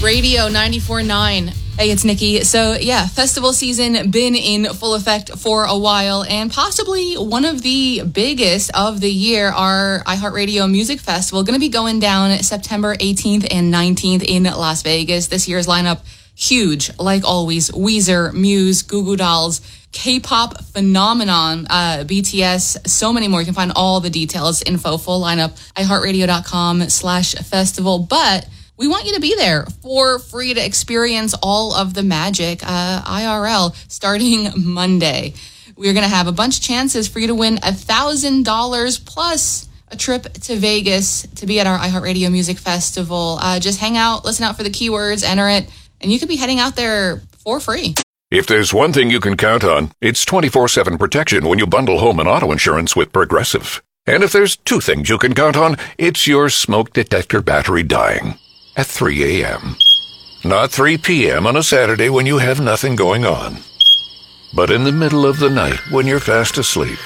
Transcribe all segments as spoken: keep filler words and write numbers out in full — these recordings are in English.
Radio ninety-four point nine. Hey, it's Nikki. So, yeah, festival season been in full effect for a while, and possibly one of the biggest of the year, our iHeartRadio Music Festival, going to be going down September eighteenth and nineteenth in Las Vegas. This year's lineup, huge, like always. Weezer, Muse, Goo Goo Dolls, K-pop phenomenon, uh, B T S, so many more. You can find all the details, info, full lineup, iHeartRadio.com slash festival. But we want you to be there for free to experience all of the magic uh, I R L starting Monday. We're going to have a bunch of chances for you to win one thousand dollars plus a trip to Vegas to be at our iHeartRadio Music Festival. Uh, just hang out, listen out for the keywords, enter it, and you could be heading out there for free. If there's one thing you can count on, it's twenty-four seven protection when you bundle home and auto insurance with Progressive. And if there's two things you can count on, it's your smoke detector battery dying at three a.m. Not three p.m. on a Saturday when you have nothing going on, but in the middle of the night when you're fast asleep.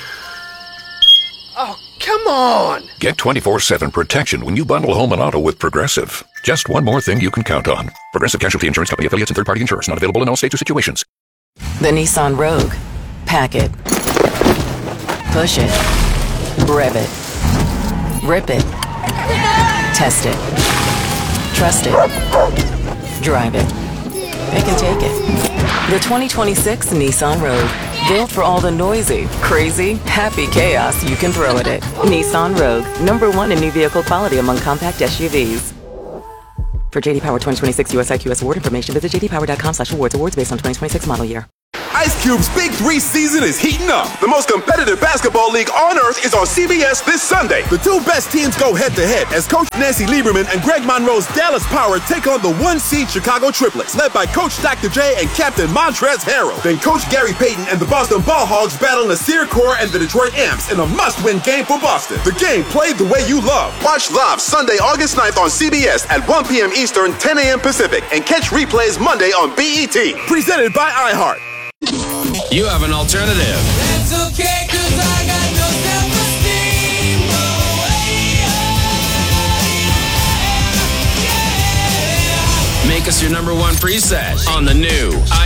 Oh, come on! Get twenty-four seven protection when you bundle home and auto with Progressive. Just one more thing you can count on. Progressive Casualty Insurance Company, affiliates, and third-party insurers. Not available in all states or situations. The Nissan Rogue. Pack it. Push it. Rev it. Rip it. Test it. Trust it. Drive it. It can take it. The twenty twenty-six Nissan Rogue. Built for all the noisy, crazy, happy chaos you can throw at it. Nissan Rogue. Number one in new vehicle quality among compact S U Vs. For J D Power twenty twenty-six U S I Q S award information, visit j d power dot com slash awards. Awards based on twenty twenty-six model year. Ice Cube's Big Three season is heating up. The most competitive basketball league on earth is on C B S this Sunday. The two best teams go head-to-head as Coach Nancy Lieberman and Greg Monroe's Dallas Power take on the one-seed Chicago Triplets, led by Coach Doctor J and Captain Montrezl Harrell. Then Coach Gary Payton and the Boston Ball Hogs battle Nasir Kaur and the Detroit Amps in a must-win game for Boston. The game played the way you love. Watch live Sunday, August ninth on C B S at one p.m. Eastern, ten a.m. Pacific, and catch replays Monday on B E T. Presented by iHeart. You have an alternative. That's okay, 'cause I got no self-esteem. Oh, yeah, yeah, yeah. Make us your number one preset on the new